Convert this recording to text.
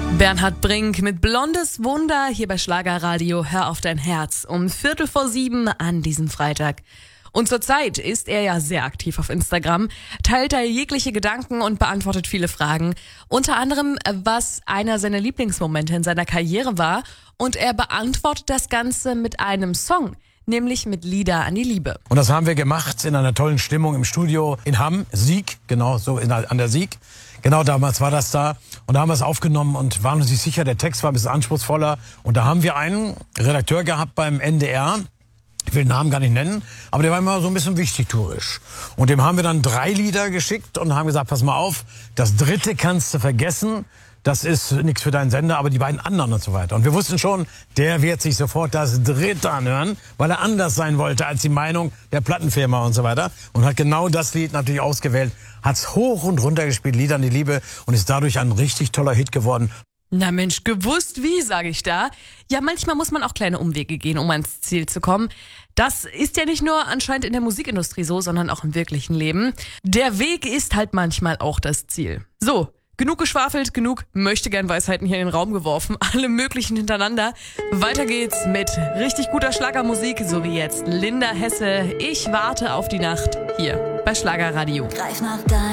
Bernhard Brink mit Blondes Wunder hier bei Schlagerradio. Hör auf dein Herz um 6:45 an diesem Freitag. Und zurzeit ist er ja sehr aktiv auf Instagram, teilt da jegliche Gedanken und beantwortet viele Fragen. Unter anderem, was einer seiner Lieblingsmomente in seiner Karriere war. Und er beantwortet das Ganze mit einem Song, nämlich mit Lieder an die Liebe. Und das haben wir gemacht in einer tollen Stimmung im Studio in Hamm, Sieg, genau so an der Sieg. Genau, damals war das da. Und da haben wir es aufgenommen und waren uns nicht sicher, der Text war ein bisschen anspruchsvoller. Und da haben wir einen Redakteur gehabt beim NDR, ich will den Namen gar nicht nennen, aber der war immer so ein bisschen wichtigtuerisch. Und dem haben wir dann 3 Lieder geschickt und haben gesagt, pass mal auf, das 3. kannst du vergessen. Das ist nichts für deinen Sender, aber die beiden anderen und so weiter. Und wir wussten schon, der wird sich sofort das 3. anhören, weil er anders sein wollte als die Meinung der Plattenfirma und so weiter. Und hat genau das Lied natürlich ausgewählt, hat's hoch und runter gespielt, Lieder an die Liebe, und ist dadurch ein richtig toller Hit geworden. Na Mensch, gewusst wie, sage ich da. Ja, manchmal muss man auch kleine Umwege gehen, um ans Ziel zu kommen. Das ist ja nicht nur anscheinend in der Musikindustrie so, sondern auch im wirklichen Leben. Der Weg ist halt manchmal auch das Ziel. So. Genug geschwafelt, genug Möchtegern-Weisheiten hier in den Raum geworfen. Alle möglichen hintereinander. Weiter geht's mit richtig guter Schlagermusik, so wie jetzt Linda Hesse. Ich warte auf die Nacht hier bei Schlagerradio. Greif nach deinem